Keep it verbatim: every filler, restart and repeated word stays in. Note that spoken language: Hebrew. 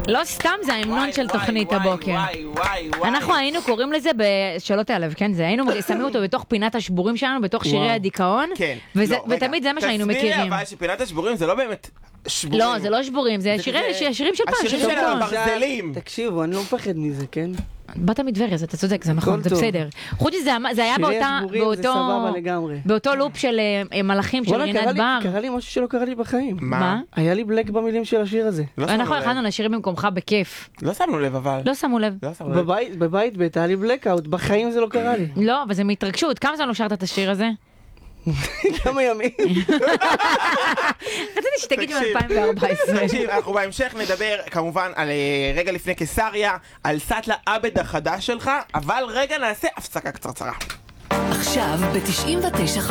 לא סתם זה ההמנון של תוכנית הבוקר. אנחנו היינו קוראים לזה, שלא תיעלב, כן? זה היינו שמים אותו בתוך פינת השבורים שלנו, בתוך שירי הדיכאון, ותמיד זה מה שהיינו מכירים. תסבירי אבל שפינת השבורים זה לא באמת שבורים. לא, זה לא שבורים, זה שירים של פעם. השירים של הברזלים. תקשיבו, אני לא מפחד מזה, כן? באת מדבריה, אתה צודק, זה נכון, זה בסדר. חוץ מזה, זה היה באותו לופ של מלאכים של רינת בר. קרה לי משהו שלא קרה לי בחיים. מה? היה לי בלק במילים של השיר הזה. אנחנו יכולנו לשיר במקומך בכיף. לא שמנו לב אבל. לא שמו לב. בבית בית היה לי בלקאוט, בחיים זה לא קרה לי. לא, אבל זה מהתרגשות. כמה זמן לא שרת את השיר הזה? כמה ימים. רציתי שתגיד מ-אלפיים וארבע עשרה. תקשיב, אנחנו בהמשך נדבר כמובן על רגע לפני קיסריה, על סטלה עבד החדש שלך, אבל רגע נעשה הפסקה קצרצרה. עכשיו ב-תשעים ותשע